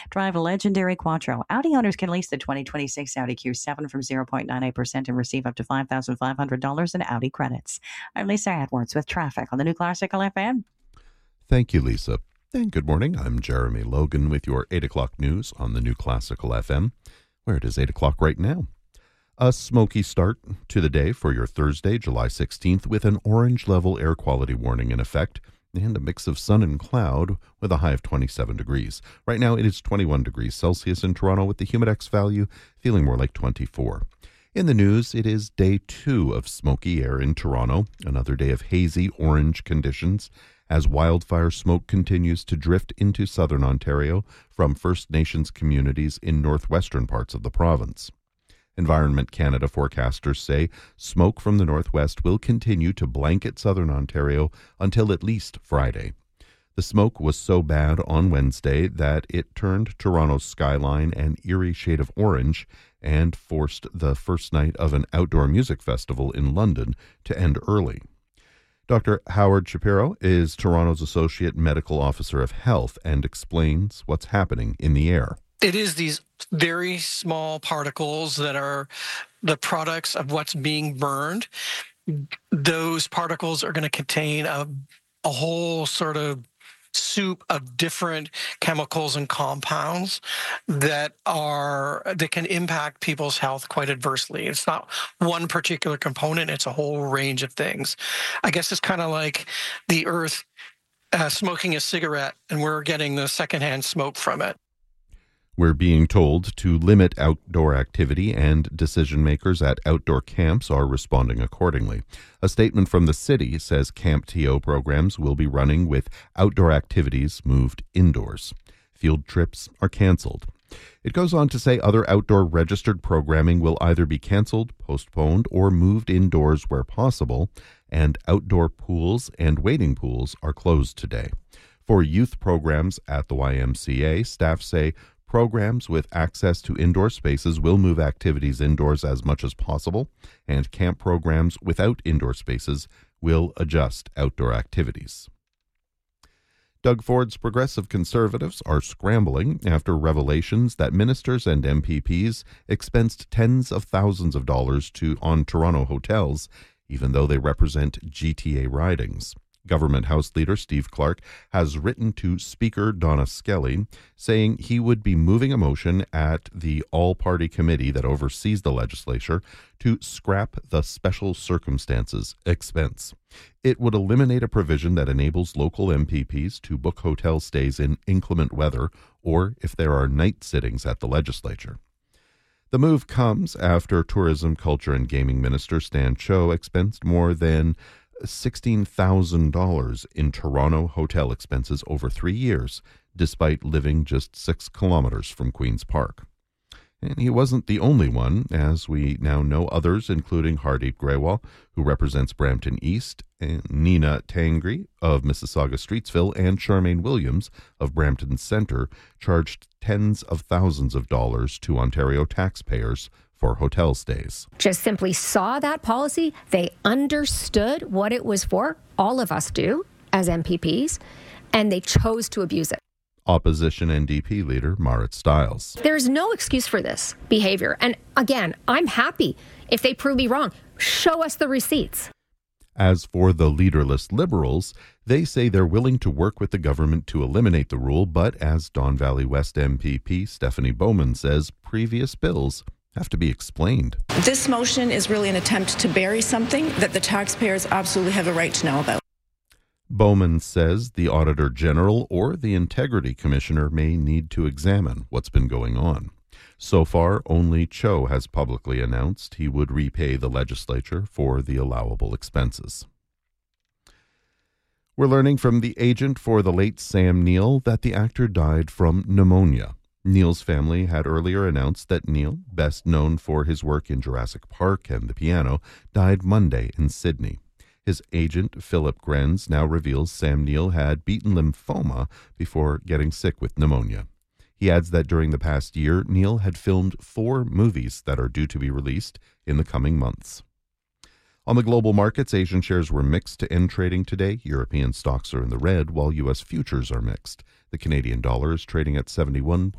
Drive a legendary Quattro. Audi owners can lease the 2026 Audi Q7 from 0.98% and receive up to $5,500 in Audi credits. I'm Lisa Edwards with traffic on the New Classical FM. Thank you, Lisa. And good morning. I'm Jeremy Logan with your 8 o'clock news on the New Classical FM, where it is 8 o'clock right now. A smoky start to the day for your Thursday, July 16th, with an orange level air quality warning in effect and a mix of sun and cloud with a high of 27 degrees. Right now, it is 21 degrees Celsius in Toronto with the Humidex value feeling more like 24. In the news, it is day 2 of smoky air in Toronto, another day of hazy orange conditions as wildfire smoke continues to drift into southern Ontario from First Nations communities in northwestern parts of the province. Environment Canada forecasters say smoke from the northwest will continue to blanket southern Ontario until at least Friday. The smoke was so bad on Wednesday that it turned Toronto's skyline an eerie shade of orange and forced the first night of an outdoor music festival in London to end early. Dr. Howard Shapiro is Toronto's Associate Medical Officer of Health and explains what's happening in the air. It is these very small particles that are the products of what's being burned. Those particles are going to contain a whole sort of soup of different chemicals and compounds that can impact people's health quite adversely. It's not one particular component, it's a whole range of things. I guess it's kind of like the earth smoking a cigarette and we're getting the secondhand smoke from it. We're being told to limit outdoor activity, and decision makers at outdoor camps are responding accordingly. A statement from the city says Camp TO programs will be running with outdoor activities moved indoors. Field trips are canceled. It goes on to say other outdoor registered programming will either be canceled, postponed, or moved indoors where possible, and outdoor pools and wading pools are closed today. For youth programs at the YMCA, staff say programs with access to indoor spaces will move activities indoors as much as possible, and camp programs without indoor spaces will adjust outdoor activities. Doug Ford's Progressive Conservatives are scrambling after revelations that ministers and MPPs expensed tens of thousands of dollars on Toronto hotels, even though they represent GTA ridings. Government House Leader Steve Clark has written to Speaker Donna Skelly saying he would be moving a motion at the all-party committee that oversees the legislature to scrap the special circumstances expense. It would eliminate a provision that enables local MPPs to book hotel stays in inclement weather or if there are night sittings at the legislature. The move comes after Tourism, Culture and Gaming Minister Stan Cho expensed more than $16,000 in Toronto hotel expenses over 3 years, despite living just 6 kilometers from Queen's Park. And he wasn't the only one, as we now know others, including Hardeep Grewal, who represents Brampton East, and Nina Tangri of Mississauga Streetsville, and Charmaine Williams of Brampton Centre, charged tens of thousands of dollars to Ontario taxpayers for hotel stays. Just simply saw that policy. They understood what it was for. All of us do as MPPs, and they chose to abuse it. Opposition NDP leader Marit Stiles. There's no excuse for this behavior. And again, I'm happy if they prove me wrong. Show us the receipts. As for the leaderless Liberals, they say they're willing to work with the government to eliminate the rule, but as Don Valley West MPP Stephanie Bowman says, previous bills have to be explained. This motion is really an attempt to bury something that the taxpayers absolutely have a right to know about. Bowman says the Auditor General or the Integrity Commissioner may need to examine what's been going on. So far, only Cho has publicly announced he would repay the legislature for the allowable expenses. We're learning from the agent for the late Sam Neill that the actor died from pneumonia. Neill's family had earlier announced that Neill, best known for his work in Jurassic Park and The Piano, died Monday in Sydney. His agent, Philip Grenz, now reveals Sam Neill had beaten lymphoma before getting sick with pneumonia. He adds that during the past year, Neill had filmed 4 movies that are due to be released in the coming months. On the global markets, Asian shares were mixed to end trading today. European stocks are in the red, while U.S. futures are mixed. The Canadian dollar is trading at 71.